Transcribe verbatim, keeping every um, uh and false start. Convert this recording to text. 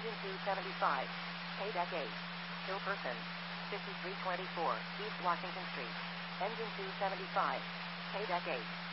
Engine two seventy-five. Paydeck eight. Kill person. fifty-three twenty-four, East Washington Street. Engine two seventy-five. Paydeck eight.